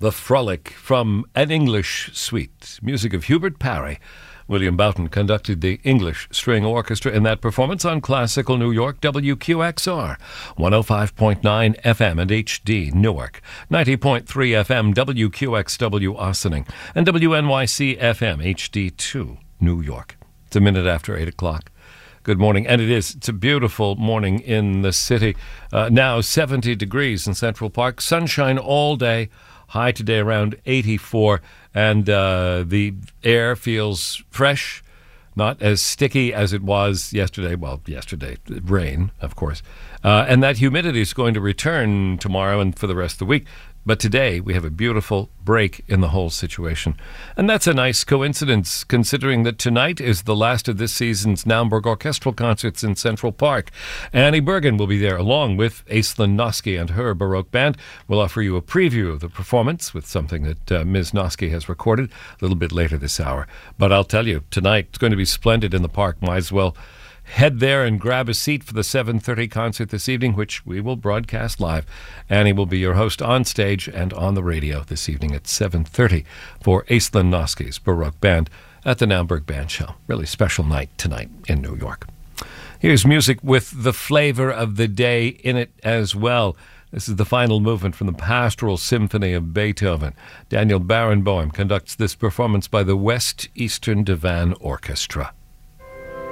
The Frolic from An English Suite. Music of Hubert Parry. William Boughton conducted the English String Orchestra in that performance on Classical New York, WQXR, 105.9 FM and HD Newark, 90.3 FM WQXW Ossining, and WNYC FM HD2 New York. It's a minute after 8 o'clock. Good morning, and it's a beautiful morning in the city. Now 70 degrees in Central Park, sunshine all day, high today around 84, and the air feels fresh, not as sticky as it was yesterday. Well, yesterday, rain, of course. And that humidity is going to return tomorrow and for the rest of the week. But today we have a beautiful break in the whole situation. And that's a nice coincidence, considering that tonight is the last of this season's Naumburg Orchestral Concerts in Central Park. Annie Bergen will be there along with Aislinn Noske and her Baroque Band. We'll offer you a preview of the performance with something that Ms. Noske has recorded a little bit later this hour. But I'll tell you, tonight it's going to be splendid in the park. Might as well head there and grab a seat for the 7:30 concert this evening, which we will broadcast live. Annie will be your host on stage and on the radio this evening at 7:30 for Aislinn Noske's Baroque Band at the Naumburg Bandshell. Really special night tonight in New York. Here's music with the flavor of the day in it as well. This is the final movement from the Pastoral Symphony of Beethoven. Daniel Barenboim conducts this performance by the West Eastern Divan Orchestra.